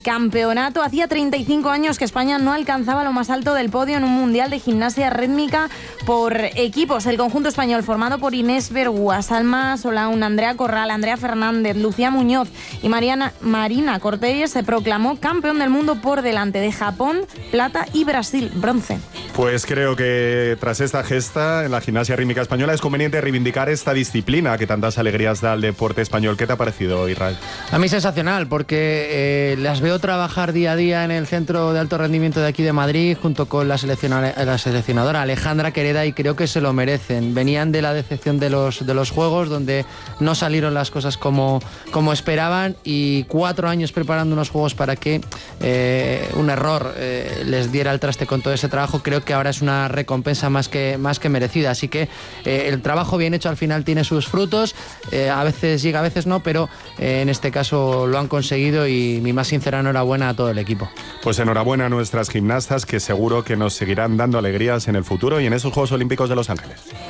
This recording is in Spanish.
Campeonato. Hacía 35 años que España no alcanzaba lo más alto del podio en un mundial de gimnasia rítmica por equipos. El conjunto español, formado por Inés Bergua, Salma Solaun, Andrea Corral, Andrea Fernández, Lucía Muñoz y Marina Cortelles, se proclamó campeón del mundo por delante de Japón, plata, y Brasil, bronce. Pues creo que tras esta gesta en la gimnasia rítmica española es conveniente reivindicar esta disciplina que tantas alegrías da al deporte español. ¿Qué te ha parecido, Israel? A mí sensacional, porque las veo trabajar día a día en el centro de alto rendimiento de aquí de Madrid, junto con la seleccionadora Alejandra Quereda, y creo que se lo merecen. Venían de la decepción de los Juegos, donde no salieron las cosas como esperaban, y 4 años preparando unos Juegos para que un error les diera el traste con todo ese trabajo. Creo que ahora es una recompensa más que merecida, así que el trabajo bien hecho al final tiene sus frutos, a veces llega, a veces no, pero en este caso lo han conseguido, y mi más sincera enhorabuena a todo el equipo. Pues enhorabuena a nuestras gimnastas, que seguro que nos seguirán dando alegrías en el futuro y en esos Juegos Olímpicos de Los Ángeles.